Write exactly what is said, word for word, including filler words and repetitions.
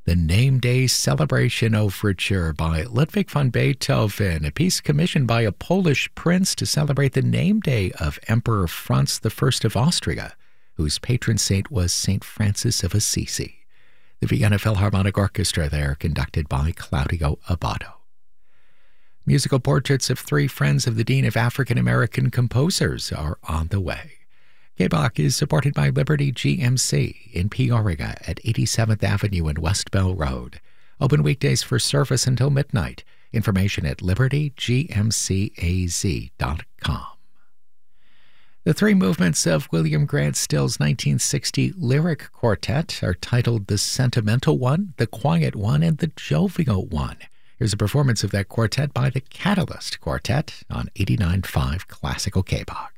The Name Day Celebration Overture by Ludwig van Beethoven, a piece commissioned by a Polish prince to celebrate the name day of Emperor Franz the First of Austria, whose patron saint was Saint Francis of Assisi. The Vienna Philharmonic Orchestra there, conducted by Claudio Abbado. Musical portraits of three friends of the Dean of African American Composers are on the way. K B O C is supported by Liberty G M C in Peoria at eighty-seventh Avenue and West Bell Road. Open weekdays for service until midnight. Information at liberty g m c a z dot com. The three movements of William Grant Still's nineteen sixty lyric quartet are titled The Sentimental One, The Quiet One, and The Jovial One. Here's a performance of that quartet by the Catalyst Quartet on eighty-nine point five Classical K B O C.